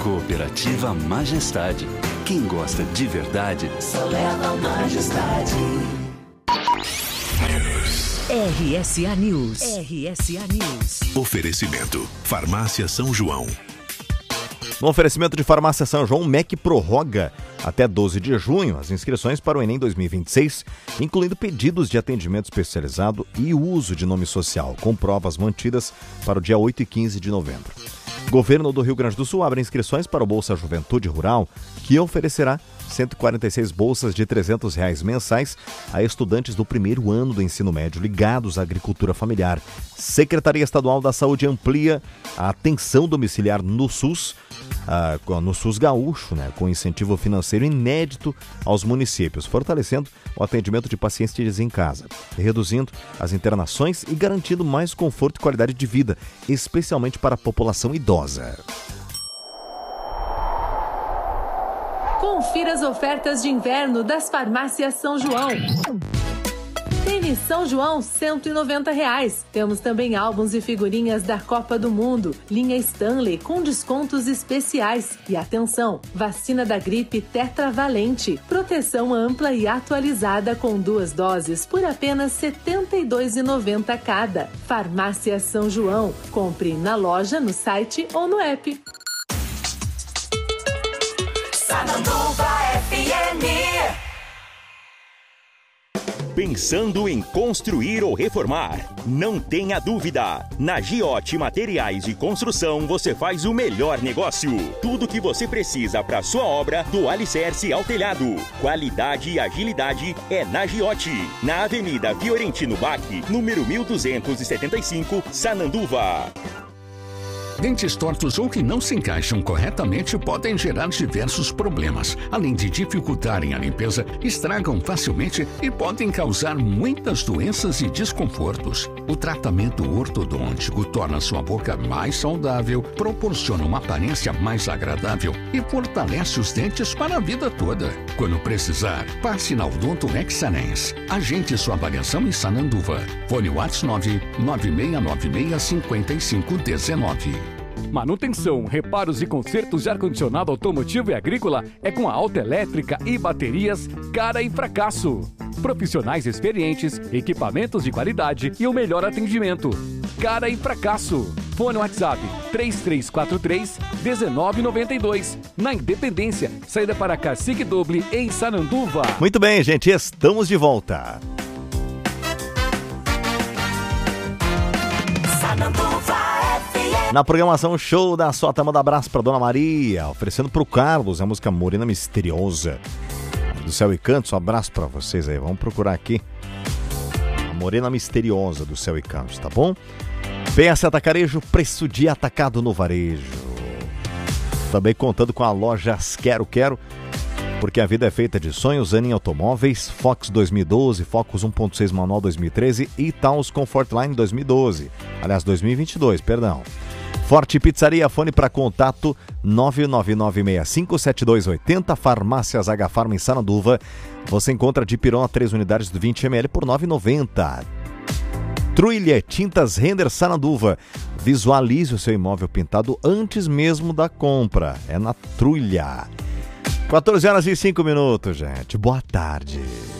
Cooperativa Majestade. Quem gosta de verdade, só leva Majestade. RSA News. RSA News. Oferecimento. Farmácia São João. No oferecimento de Farmácia São João, o MEC prorroga até 12 de junho as inscrições para o Enem 2026, incluindo pedidos de atendimento especializado e uso de nome social, com provas mantidas para o dia 8 e 15 de novembro. Governo do Rio Grande do Sul abre inscrições para o Bolsa Juventude Rural, que oferecerá 146 bolsas de R$300 mensais a estudantes do primeiro ano do ensino médio ligados à agricultura familiar. Secretaria Estadual da Saúde amplia a atenção domiciliar no SUS, no SUS gaúcho, com incentivo financeiro inédito aos municípios, fortalecendo o atendimento de pacientes em casa, reduzindo as internações e garantindo mais conforto e qualidade de vida, especialmente para a população idosa. Confira as ofertas de inverno das farmácias São João. Tênis São João, R$190. Temos também álbuns e figurinhas da Copa do Mundo. Linha Stanley com descontos especiais. E atenção, vacina da gripe tetravalente. Proteção ampla e atualizada com 2 doses por apenas R$ 72,90 cada. Farmácia São João. Compre na loja, no site ou no app. Sananduva FM. Pensando em construir ou reformar? Não tenha dúvida! Na Giote Materiais de Construção você faz o melhor negócio. Tudo que você precisa para sua obra, do alicerce ao telhado. Qualidade e agilidade é na Giote. Na Avenida Fiorentino Bach, número 1275, Sananduva. Dentes tortos ou que não se encaixam corretamente podem gerar diversos problemas. Além de dificultarem a limpeza, estragam facilmente e podem causar muitas doenças e desconfortos. O tratamento ortodôntico torna sua boca mais saudável, proporciona uma aparência mais agradável e fortalece os dentes para a vida toda. Quando precisar, passe na Odonto Excellence. Agende sua avaliação em Sananduva. Fone WhatsApp 996965519. Manutenção, reparos e consertos de ar-condicionado automotivo e agrícola é com a Autoelétrica e Baterias Cara e Fracasso. Profissionais experientes, equipamentos de qualidade e o melhor atendimento. Cara e Fracasso. Fone WhatsApp 3343-1992. Na Independência, saída para Cacique Doble em Sananduva. Muito bem, gente, estamos de volta. Sananduva. Na programação Show da Sota, manda abraço pra Dona Maria, oferecendo pro Carlos a música Morena Misteriosa, do Céu e Cantos. Um abraço pra vocês aí, vamos procurar aqui a Morena Misteriosa do Céu e Cantos, tá bom? PS Atacarejo, preço de atacado no varejo. Também contando com a loja Quero, porque a vida é feita de sonhos. Anin Automóveis, Fox 2012, Focus 1.6 Manual 2013 e Taos Comfortline 2012. Aliás, 2022, perdão. Forte Pizzaria, fone para contato 999657280. Farmácias H-Farma em Sananduva. Você encontra Dipirona 3 unidades do 20 ml por R$ 9,90. Trilha Tintas Render Sananduva. Visualize o seu imóvel pintado antes mesmo da compra. É na Trilha. 14 horas e 5 minutos, gente. Boa tarde.